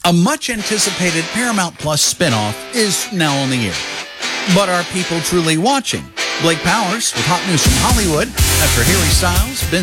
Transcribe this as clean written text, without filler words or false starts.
A much-anticipated Paramount Plus spinoff is now on the air. But are people truly watching? Blake Powers with hot news from Hollywood after Harry Styles, Ben